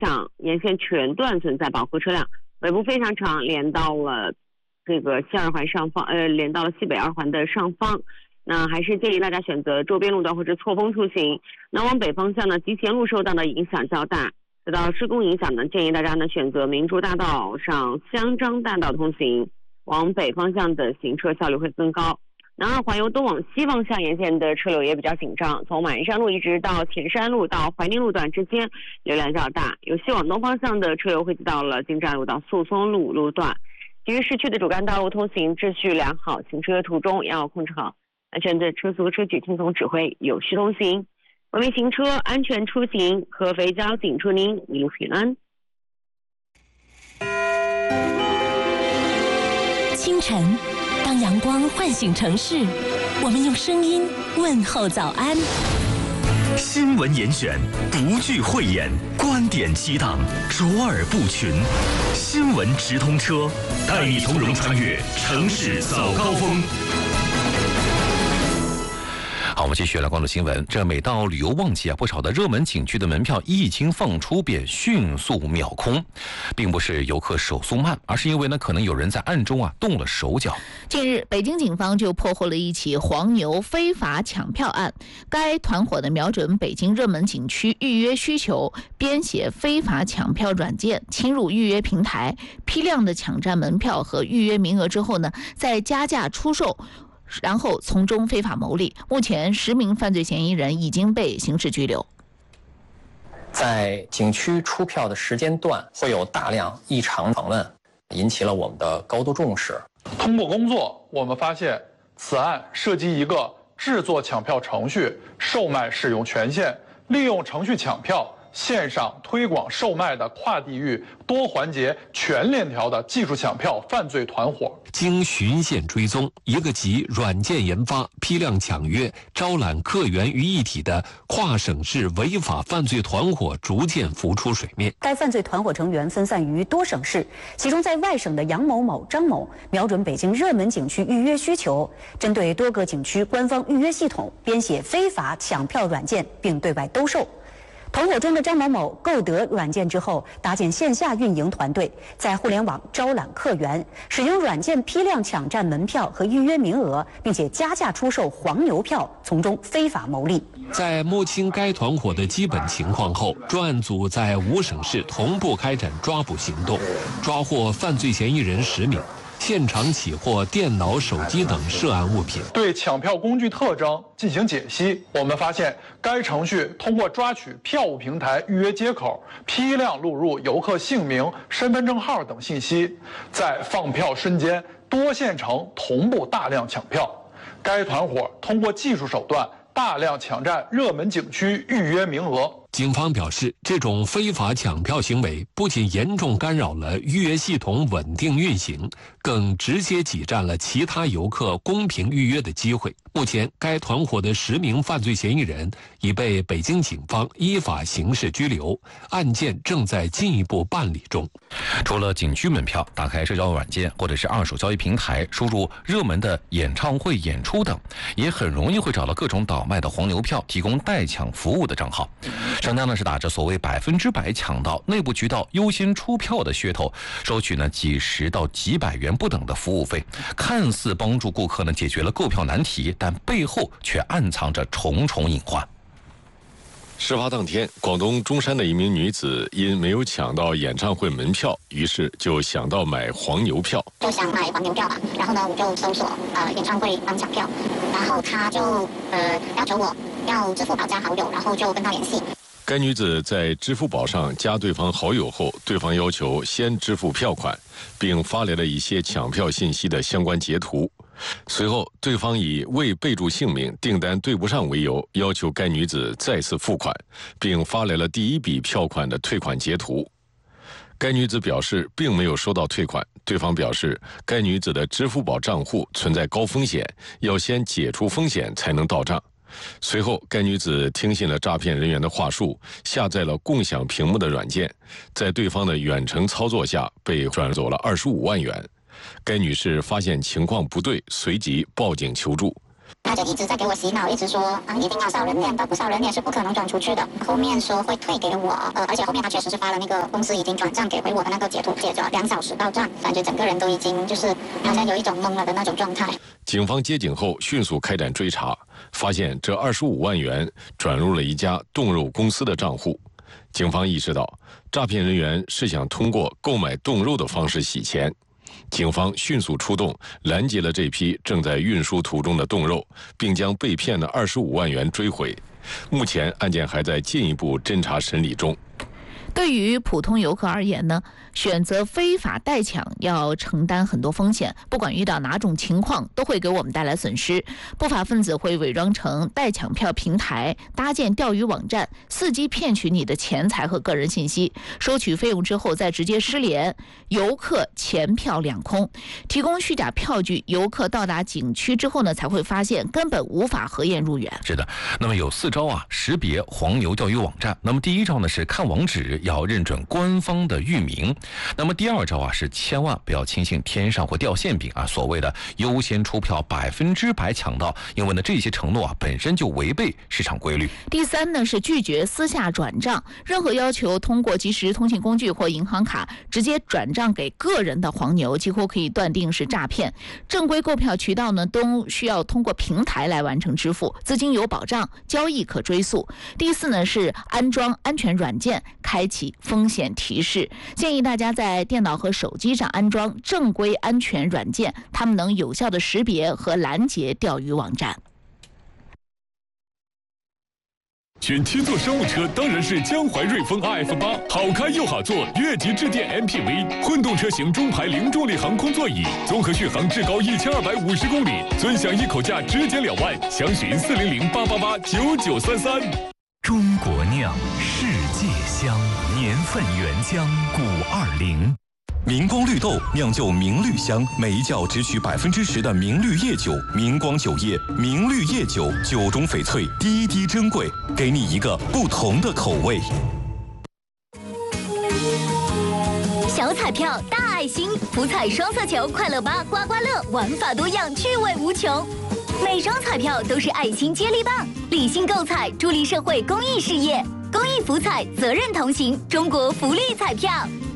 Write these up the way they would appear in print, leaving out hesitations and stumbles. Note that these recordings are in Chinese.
向沿线全段存在饱和车辆，尾部非常长，连到了这个西二环上方，连到了西北二环的上方。那还是建议大家选择周边路段或者错峰出行。那往北方向呢，集贤路受到的影响较大，受到施工影响呢，建议大家呢选择明珠大道上香樟大道通行，往北方向的行车效率会更高。南二环由东往西方向沿线的车流也比较紧张，从马鞍山路一直到田山路到怀宁路段之间流量较大，由西往东方向的车流汇集到了金站路到宿松路路段。其余市区的主干道路通行秩序良好，行车途中要控制好安全的车速车距，听从指挥，有序通行。文明行车，安全出行，合肥交警祝您一路平安。 清晨，当阳光唤醒城市，我们用声音问候早安。 新闻严选，不惧讳言，观点激荡，卓尔不群。新闻直通车，带你从容穿越城市早高峰。好，我们继续来关注新闻。这每到旅游旺季啊，不少的热门景区的门票一经放出便迅速秒空，并不是游客手速慢，而是因为呢，可能有人在暗中啊动了手脚。 近日，北京警方就破获了一起黄牛非法抢票案。该团伙的瞄准北京热门景区预约需求，编写非法抢票软件，侵入预约平台，批量的抢占门票和预约名额之后呢，再加价出售，然后从中非法牟利。目前10名犯罪嫌疑人已经被刑事拘留。 在景区出票的时间段会有大量异常访问，引起了我们的高度重视。 通过工作，我们发现此案涉及一个制作抢票程序、售卖使用权限、利用程序抢票、线上推广售卖的跨地域多环节全链条的技术抢票犯罪团伙。 经循线追踪，一个集软件研发、批量抢约、招揽客源于一体的跨省市违法犯罪团伙逐渐浮出水面。 该犯罪团伙成员分散于多省市，其中在外省的杨某某、张某瞄准北京热门景区预约需求，针对多个景区官方预约系统编写非法抢票软件，并对外兜售。团伙中的张某某购得软件之后，搭建线下运营团队，在互联网招揽客源，使用软件批量抢占门票和预约名额，并且加价出售黄牛票，从中非法牟利。 在摸清该团伙的基本情况后，专案组在5省市同步开展抓捕行动，抓获犯罪嫌疑人10名。现场起获电脑、手机等涉案物品。 对抢票工具特征进行解析，我们发现该程序通过抓取票务平台预约接口，批量录入游客姓名、身份证号等信息，在放票瞬间多线程同步大量抢票。该团伙通过技术手段大量抢占热门景区预约名额。 警方表示，这种非法抢票行为不仅严重干扰了预约系统稳定运行，更直接挤占了其他游客公平预约的机会。目前，该团伙的10名犯罪嫌疑人已被北京警方依法刑事拘留，案件正在进一步办理中。 除了景区门票，打开社交软件或者是二手交易平台，输入热门的演唱会、演出等，也很容易会找到各种倒卖的黄牛票，提供代抢服务的账号。商家呢是打着所谓100%抢到、内部渠道优先出票的噱头，收取呢几十到几百元不等的服务费，看似帮助顾客呢解决了购票难题，但背后却暗藏着重重隐患。 事发当天，广东中山的一名女子因没有抢到演唱会门票，于是就想到买黄牛票。 就想买黄牛票嘛，然后呢，我就搜索演唱会帮抢票，然后他就要求我要支付宝加好友，然后就跟他联系。 该女子在支付宝上加对方好友后，对方要求先支付票款，并发来了一些抢票信息的相关截图。随后，对方以未备注姓名、订单对不上为由，要求该女子再次付款，并发来了第一笔票款的退款截图。该女子表示并没有收到退款，对方表示该女子的支付宝账户存在高风险，要先解除风险才能到账。随后，该女子听信了诈骗人员的话术，下载了共享屏幕的软件，在对方的远程操作下被转走了25万元。该女士发现情况不对，随即报警求助。 他就一直在给我洗脑，一直说一定要少人脸的，不少人脸是不可能转出去的。后面说会退给我，而且后面他确实是发了那个公司已经转账给回我的那个截图，接着2小时到账，感觉整个人都已经就是好像有一种懵了的那种状态。 警方接警后迅速开展追查，发现这25万元转入了一家冻肉公司的账户。警方意识到，诈骗人员是想通过购买冻肉的方式洗钱。警方迅速出动，拦截了这批正在运输途中的冻肉，并将被骗的25万元追回。目前案件还在进一步侦查审理中。 对于普通游客而言呢，选择非法代抢要承担很多风险，不管遇到哪种情况都会给我们带来损失。不法分子会伪装成代抢票平台，搭建钓鱼网站，伺机骗取你的钱财和个人信息，收取费用之后再直接失联，游客钱票两空。提供虚假票据，游客到达景区之后呢，才会发现根本无法核验入园。 是的，那么有4招啊，识别黄牛钓鱼网站。那么第1招呢是看网址要认准官方的域名。那么第2招啊是千万不要轻信天上会掉馅饼啊，所谓的优先出票100%抢到，因为呢这些承诺啊本身就违背市场规律。 第3呢是拒绝私下转账，任何要求通过即时通信工具或银行卡直接转账给个人的黄牛，几乎可以断定是诈骗。正规购票渠道呢都需要通过平台来完成支付，资金有保障，交易可追溯。第4呢是安装安全软件，开启风险提示，建议大家在电脑和手机上安装正规安全软件，它们能有效的识别和拦截钓鱼网站。 选7座商务车当然是江淮瑞风 RF8， 好开又好坐，越级致电 MPV， 混动车型中排零重力航空座椅，综合续航至高1250公里，尊享一口价直减2万，详询400-888-9933。 中国酿，世界香，年份原浆520。明光绿豆酿就明绿香，每一窖只取10%的明绿叶酒，明光酒业明绿叶酒，酒中翡翠，滴滴珍贵，给你一个不同的口味。 小彩票大爱心，福彩双色球，快乐8刮刮乐，玩法多样，趣味无穷。每张彩票都是爱心接力棒，理性购彩，助力社会公益事业。公益福彩，责任同行，中国福利彩票。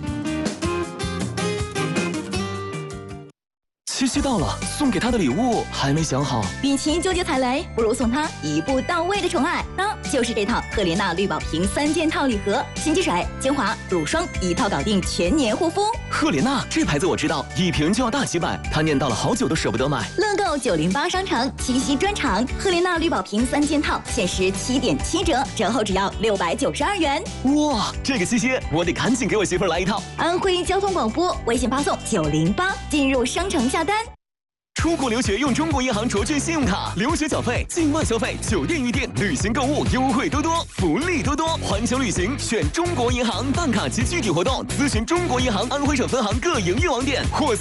七夕到了，送给他的礼物还没想好。 与其纠结踩雷，不如送他一步到位的宠爱，那就是这套赫莲娜绿宝瓶3件套礼盒，新积水、精华、乳霜一套搞定全年护肤。 赫莲娜这牌子我知道，1瓶就要大几百，他念叨了好久都舍不得买。 乐购908商城七夕专场，赫莲娜绿宝瓶3件套限时7.7折，折后只要692元。 哇，这个七夕我得赶紧给我媳妇儿来一套。 安徽交通广播微信发送908，进入商城下单。 出国留学用中国银行卓俊信用卡，留学缴费、境外消费、酒店预订、旅行购物优惠多多，福利多多。环球旅行选中国银行，办卡及具体活动咨询中国银行安徽省分行各营业网点或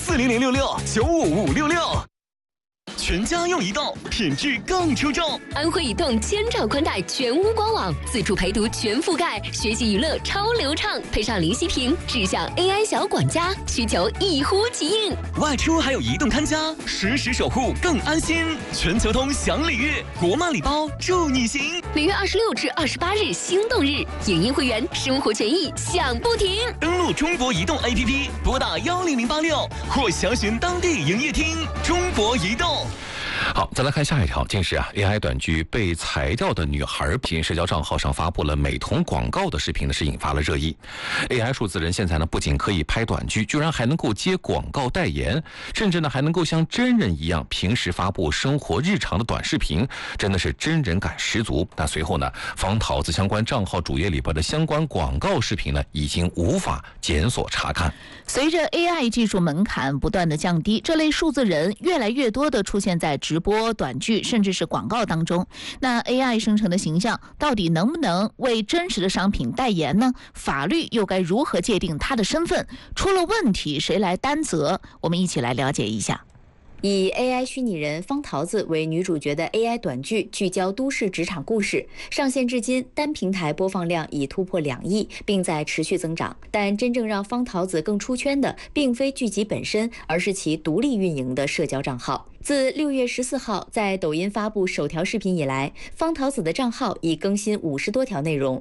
40066-95566。全家用移动，品质更出众。 安徽移动千兆宽带全屋官网，自助陪读全覆盖，学习娱乐超流畅，配上零息屏，智享 AI 小管家，需求一呼即应。 外出还有移动看家，实时守护更安心。全球通享礼遇，国漫礼包祝你行。 每月26至28日心动日，影音会员生活权益享不停。 登录中国移动 APP， 拨打10086或详询当地营业厅。中国移动。 好，再来看下一条。近日啊 ，AI 短剧被裁掉的女孩凭社交账号上发布了美瞳广告的视频呢，是引发了热议。AI 数字人现在呢，不仅可以拍短剧，居然还能够接广告代言，甚至呢还能够像真人一样平时发布生活日常的短视频，真的是真人感十足。但随后呢，方桃子相关账号主页里边的相关广告视频呢，已经无法检索查看。 随着 AI 技术门槛不断的降低，这类数字人越来越多的出现在直播、短剧甚至是广告当中。那 AI 生成的形象到底能不能为真实的商品代言呢？法律又该如何界定他的身份？出了问题谁来担责？我们一起来了解一下。 以 AI 虚拟人方桃子为女主角的 AI 短剧，聚焦都市职场故事，上线至今单平台播放量已突破2亿，并在持续增长。但真正让方桃子更出圈的，并非剧集本身，而是其独立运营的社交账号。自6月14号在抖音发布首条视频以来，方桃子的账号已更新50多条内容，